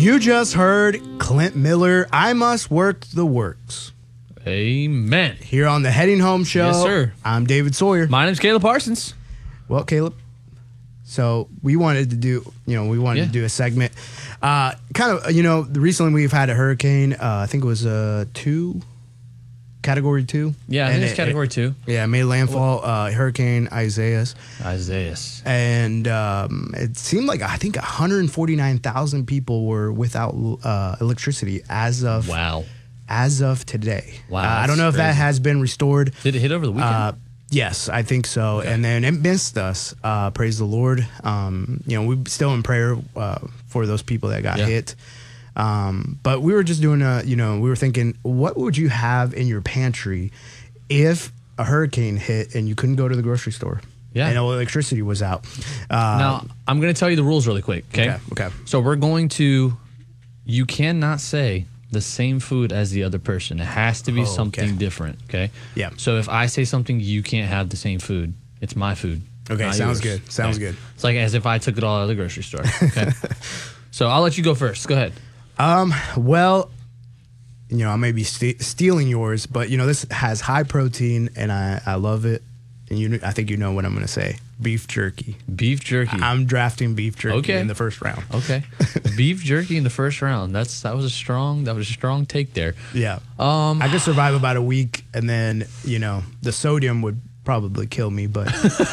You just heard Clint Miller, I Must Work the Works. Amen. Here on the Heading Home Show. Yes, sir. I'm David Sawyer. My name's Caleb Parsons. Well, Caleb, so we wanted to do, to do a segment. Recently we've had a hurricane. I think it was Category 2. Yeah, I think it's Category 2. Yeah, it made landfall. Hurricane Isaias. And it seemed like, I think 149,000 people were without electricity as of today. Wow, I don't know if that has been restored. Did it hit over the weekend? Yes, I think so. Okay. And then it missed us. Praise the Lord. We're still in prayer for those people that got hit. But we were just doing we were thinking, what would you have in your pantry if a hurricane hit and you couldn't go to the grocery store? Yeah. And electricity was out. Now, I'm going to tell you the rules really quick, okay? Okay. So you cannot say the same food as the other person. It has to be something different, okay? Yeah. So if I say something, you can't have the same food. It's my food. Okay, sounds good. Sounds good. It's like as if I took it all out of the grocery store, okay? So I'll let you go first. Go ahead. Well, I may be stealing yours, but this has high protein and I love it. And I think you know what I'm going to say. Beef jerky. Beef jerky. I'm drafting beef jerky in the first round. Okay. Beef jerky in the first round. That was a strong take there. Yeah. I could survive about a week and then, the sodium would probably kill me, but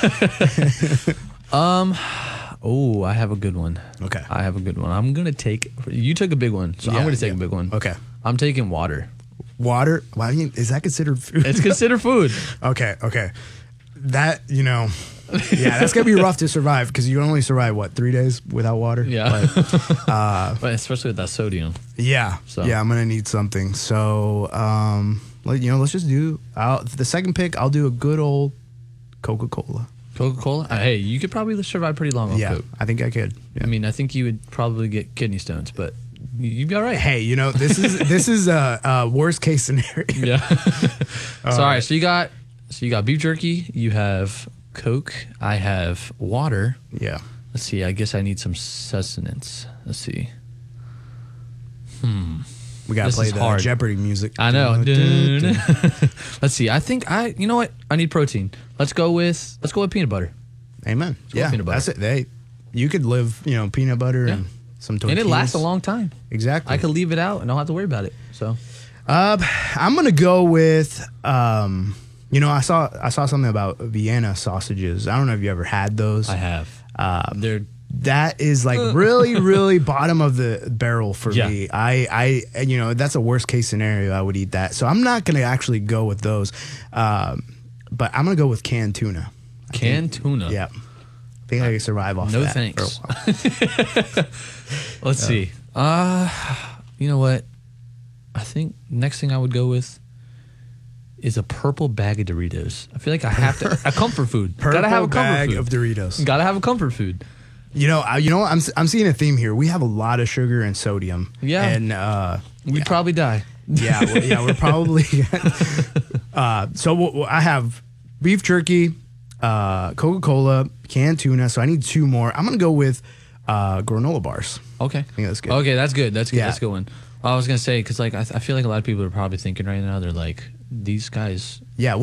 I have a good one. Okay. I have a good one. You took a big one, so I'm going to take a big one. Okay. I'm taking water. Water? Well, is that considered food? It's considered food. Okay. That, that's going to be rough to survive because you can only survive, 3 days without water? Yeah. But especially with that sodium. Yeah. So. Yeah, I'm going to need something. So, let's just do, the second pick, I'll do a good old Coca-Cola. Coca-Cola? Hey, you could probably survive pretty long on Coke. I think I could. Yeah. I mean, I think you would probably get kidney stones, but you'd be all right. Hey, this is a worst case scenario. Yeah. All right. So you got beef jerky. You have Coke. I have water. Yeah. Let's see. I guess I need some sustenance. Let's see. We gotta play the Jeopardy music. I know. Let's see. I think you know what? I need protein. Let's go with peanut butter. Amen. Peanut butter. That's it. You could live, peanut butter and some tortillas. And it lasts a long time. Exactly. I could leave it out and don't have to worry about it. So, I'm gonna go with I saw something about Vienna sausages. I don't know if you ever had those. I have. That is like really, really bottom of the barrel for me. I that's a worst case scenario. I would eat that. So I'm not gonna actually go with those. But I'm gonna go with canned tuna. Canned tuna. Yeah. I think I can survive off that. No thanks. Let's see. You know what? I think next thing I would go with is a purple bag of Doritos. I feel like I have to a comfort food. Gotta have a bag of Doritos. Gotta have a comfort food. I'm seeing a theme here. We have a lot of sugar and sodium. Yeah. And we'd probably die. Yeah, we're probably. So I have beef jerky, Coca-Cola, canned tuna. So I need 2 more. I'm gonna go with granola bars. Okay, I think that's good. Okay, that's good. That's good. Yeah. That's a good one. I was gonna say because I feel like a lot of people are probably thinking right now they're like these guys. Yeah.